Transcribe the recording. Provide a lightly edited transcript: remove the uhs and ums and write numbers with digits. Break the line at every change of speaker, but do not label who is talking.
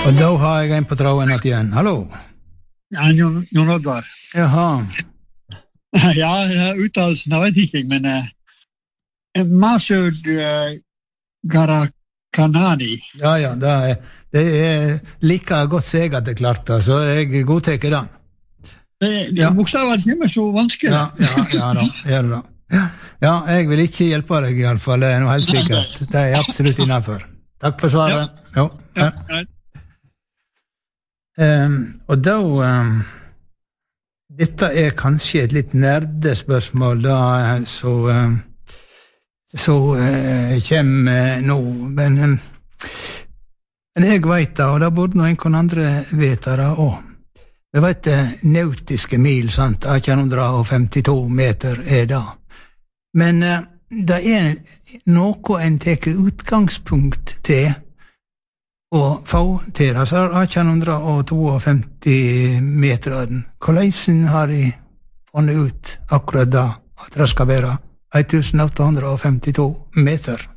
Og da har jeg en på tråden igjen. Hallo.
Ja, Jon Oddvar.
Jaha.
Ja, uttalelsen jeg vet ikke, men Masud Garakanani.
Ja, det er like godt som jeg hadde klart det, så jeg godteker den.
Bokstavene kommer så vanskelig.
Ja da, gjør det da. Ja, jeg vil ikke hjelpe deg i alle fall, det er noe helt sikkert. Det er absolutt innenfor. Takk for svaret. Jo. Og da dette er kanskje et litt nerdespørsmål da så kommer nå, men jeg vet det, og da burde noen andre vite det også. Vi vet nautiske mil, sant? 1852 meter er det. Men det er noe en teker utgangspunkt til å få til, altså 1852 meter. Hvordan har de funnet ut akkurat da, at det skal være 1852 meter?